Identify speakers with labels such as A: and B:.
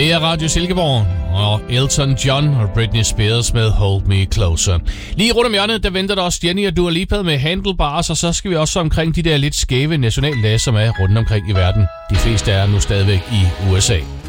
A: Det er Radio Silkeborg og Elton John og Britney Spears med Hold Me Closer. Lige rundt om hjørnet, der venter der også Jenny og Dua Lipa med Handlebars, og så skal vi også omkring de der lidt skæve nationaldage, som er rundt omkring i verden. De fleste er nu stadigvæk i USA.